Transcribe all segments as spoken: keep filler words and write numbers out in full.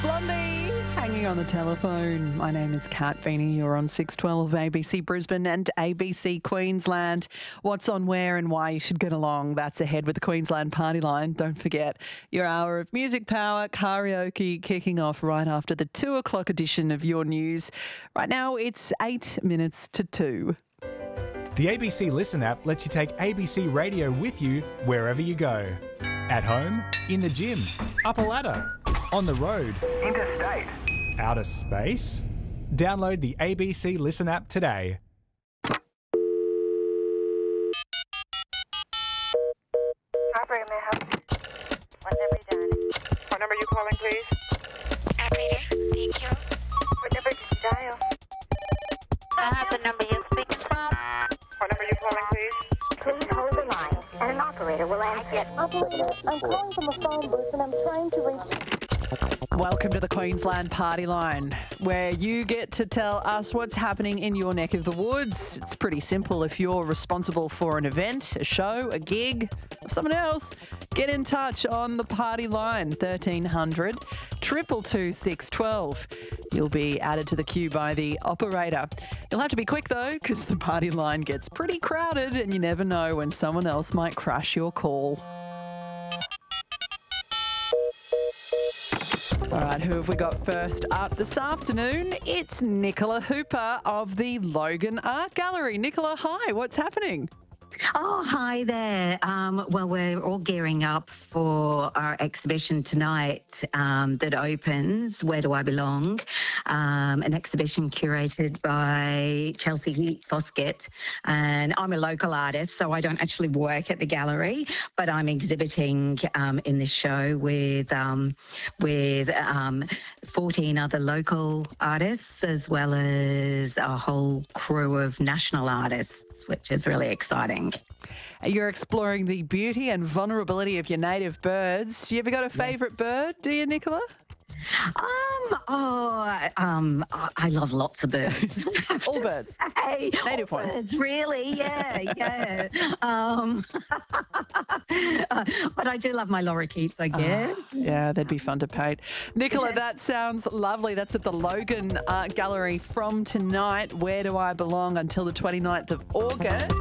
Blondie, hanging on the telephone. My name is Kat Beanie. You're on six twelve A B C Brisbane and A B C Queensland. What's on where and why you should get along, that's ahead with the Queensland Party Line. Don't forget your hour of music power, karaoke kicking off right after the two o'clock edition of Your News. Right now it's eight minutes to two. The A B C Listen app lets you take A B C Radio with you wherever you go. At home, in the gym, up a ladder, on the road, interstate, outer space. Download the A B C Listen app today. Operator, may I help you? What number you dialing? What number are you calling, please? Operator, thank you. What number did you dial? I have the number you're speaking from. What number are you calling, please? Please hold the line, and an operator will answer. Operator, I'm calling from a phone booth and I'm trying to reach... Welcome to the Queensland Party Line, where you get to tell us what's happening in your neck of the woods. It's pretty simple. If you're responsible for an event, a show, a gig, or someone else, get in touch on the Party Line, thirteen hundred, two two two, six one two. You'll be added to the queue by the operator. You'll have to be quick, though, because the Party Line gets pretty crowded and you never know when someone else might crash your call. All right, who have we got first up this afternoon? It's Nicola Hooper of the Logan Art Gallery. Nicola, hi, what's happening? Oh, hi there. Um, well, we're all gearing up for our exhibition tonight um, that opens, Where Do I Belong? Um, an exhibition curated by Chelsea Foskett. And I'm a local artist, so I don't actually work at the gallery, but I'm exhibiting um, in this show with, um, with um, fourteen other local artists, as well as a whole crew of national artists, which is really exciting. You're exploring the beauty and vulnerability of your native birds. You ever got a favourite yes. bird, do you, Nicola? Um, oh, um, I love lots of birds. All birds? Hey, native all ones? Birds, really, yeah, yeah. um, uh, but I do love my lorikeets, I guess. Uh, yeah, they'd be fun to paint. Nicola, yeah. That sounds lovely. That's at the Logan Art Gallery from tonight. Where Do I Belong? Until the twenty-ninth of August.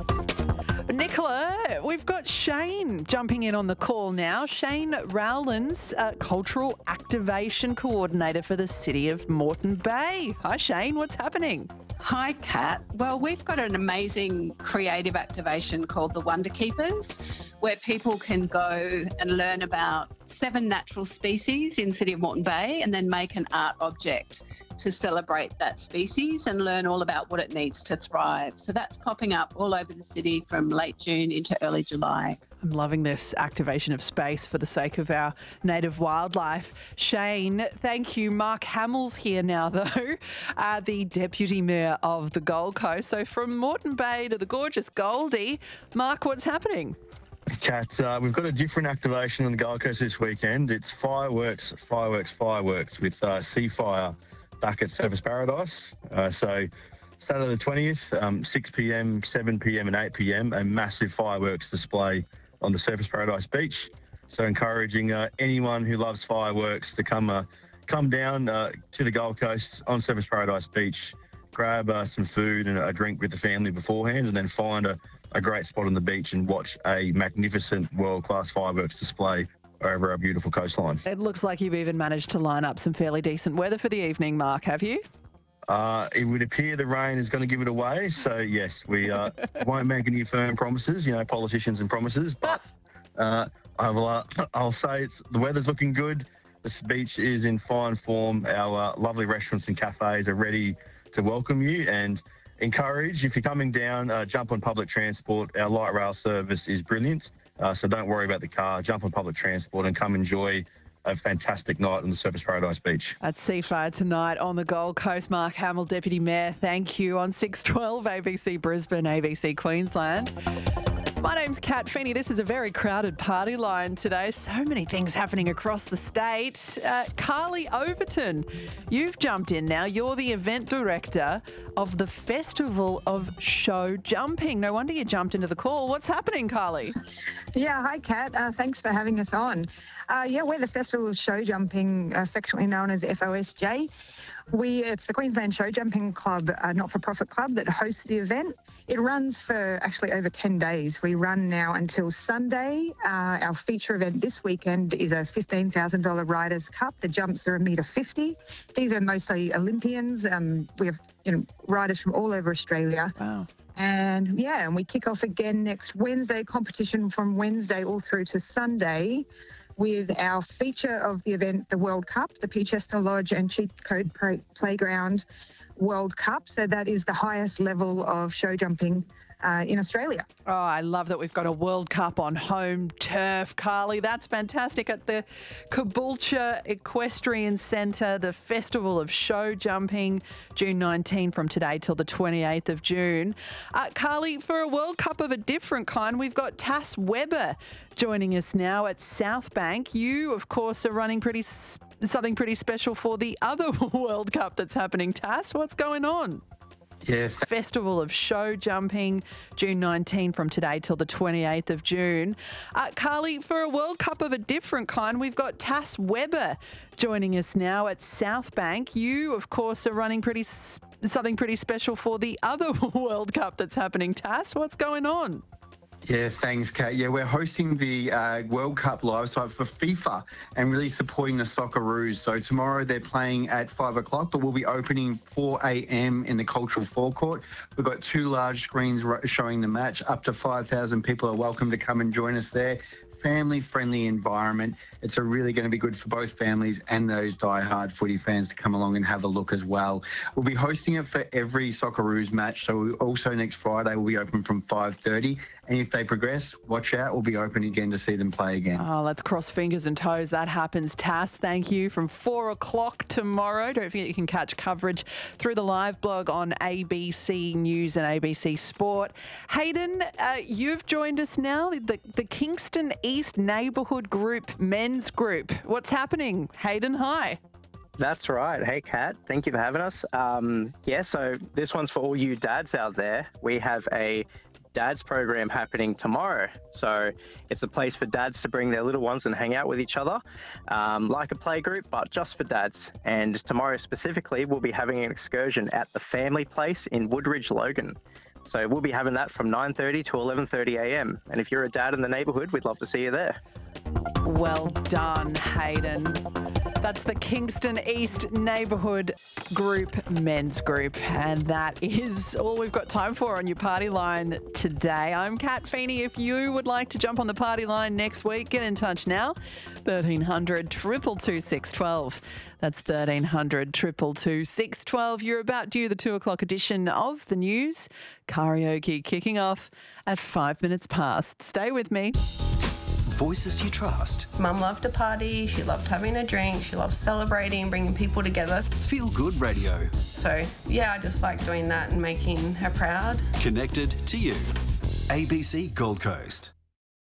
Nicola, we've got Shane jumping in on the call now. Shane Rowlands, uh, Cultural Activation Coordinator for the City of Moreton Bay. Hi, Shane. What's happening? Hi, Kat. Well, we've got an amazing creative activation called the Wonder Keepers, where people can go and learn about seven natural species in City of Moreton Bay and then make an art object to celebrate that species and learn all about what it needs to thrive. So that's popping up all over the city from late June into early July. I'm loving this activation of space for the sake of our native wildlife. Shane, thank you. Mark Hamill's here now, though, uh, the Deputy Mayor of the Gold Coast. So from Moreton Bay to the gorgeous Goldie, Mark, what's happening? Kat, uh, we've got a different activation on the Gold Coast this weekend. It's fireworks, fireworks, fireworks with uh, Seafire back at Surfers Paradise. Uh, so Saturday the twentieth, um, six p.m, seven p.m and eight p.m, a massive fireworks display on the Surfers Paradise beach. So encouraging uh, anyone who loves fireworks to come uh, come down uh, to the Gold Coast on Surfers Paradise beach, grab uh, some food and a drink with the family beforehand, and then find a, a great spot on the beach and watch a magnificent world-class fireworks display over our beautiful coastline. It looks like you've even managed to line up some fairly decent weather for the evening, Mark, have you? Uh, it would appear the rain is going to give it away. So, yes, we uh, won't make any firm promises, you know, politicians and promises, but uh, I'll, uh, I'll say it's, the weather's looking good. This beach is in fine form. Our uh, lovely restaurants and cafes are ready to welcome you and encourage, if you're coming down, uh, jump on public transport. Our light rail service is brilliant. Uh, so don't worry about the car. Jump on public transport and come enjoy a fantastic night on the Surfers Paradise Beach. At Seafire tonight on the Gold Coast. Mark Hamill, Deputy Mayor, thank you on six twelve A B C Brisbane, A B C Queensland. My name's Kat Feeney. This is a very crowded party line today. So many things happening across the state. Uh, Carly Overton, you've jumped in now. You're the event director of the Festival of Show Jumping. No wonder you jumped into the call. What's happening, Carly? Yeah, hi, Kat. Uh, thanks for having us on. Uh, yeah, we're the Festival of Show Jumping, affectionately known as F O S J. We, it's the Queensland Show Jumping Club, a not-for-profit club that hosts the event. It runs for actually over ten days. We run now until Sunday. Uh, our feature event this weekend is a fifteen thousand dollars Riders' Cup. The jumps are a metre fifty. These are mostly Olympians. Um, we have you know riders from all over Australia. Wow. And yeah, and we kick off again next Wednesday, competition from Wednesday all through to Sunday, with our feature of the event, the World Cup, the Peachester Lodge and Cheat Code Playground World Cup. So that is the highest level of show jumping uh, in Australia. Oh, I love that we've got a World Cup on home turf, Carly. That's fantastic. At the Caboolture Equestrian Centre, the Festival of Show Jumping, June nineteenth from today till the twenty-eighth of June. Uh, Carly, for a World Cup of a different kind, we've got Tass Weber joining us now at Southbank. You, of course, are running pretty something pretty special for the other World Cup that's happening. Tass, what's going on? Yes. Festival of Show Jumping, June nineteenth from today till the twenty-eighth of June. Uh, Carly, for a World Cup of a different kind, we've got Tass Weber joining us now at Southbank. You, of course, are running pretty something pretty special for the other World Cup that's happening. Tass, what's going on? Yeah, thanks, Kat. Yeah, we're hosting the uh, World Cup live site for FIFA and really supporting the Socceroos. So tomorrow they're playing at five o'clock, but we'll be opening four a.m. in the Cultural Forecourt. We've got two large screens showing the match. Up to five thousand people are welcome to come and join us there. Family-friendly environment. It's a really going to be good for both families and those die-hard footy fans to come along and have a look as well. We'll be hosting it for every Socceroos match. So we also next Friday we'll be open from five thirty. And if they progress, watch out, we'll be open again to see them play again. Oh, let's cross fingers and toes that happens. Tass, thank you. From four o'clock tomorrow. Don't forget you can catch coverage through the live blog on A B C News and A B C Sport. Hayden, uh, you've joined us now, the, the Kingston East Neighbourhood Group Men's Group. What's happening? Hayden, hi. That's right. Hey, Kat. Thank you for having us. Um, yeah, so this one's for all you dads out there. We have a Dads program happening tomorrow. So it's a place for dads to bring their little ones and hang out with each other, um, like a play group, but just for dads. And tomorrow specifically, we'll be having an excursion at the Family Place in Woodridge, Logan. So we'll be having that from nine thirty to eleven thirty a.m. And if you're a dad in the neighbourhood, we'd love to see you there. Well done, Hayden. That's the Kingston East Neighbourhood Group Men's Group. And that is all we've got time for on your party line today. I'm Kat Feeney. If you would like to jump on the party line next week, get in touch now. thirteen hundred, two two two, six one two. That's thirteen hundred, two two two, six one two. You're about due the two o'clock edition of the news. Karaoke kicking off at five minutes past. Stay with me. Voices you trust. Mum loved to party, she loved having a drink, she loved celebrating, bringing people together. Feel Good Radio. So, yeah, I just like doing that and making her proud. Connected to you. A B C Gold Coast.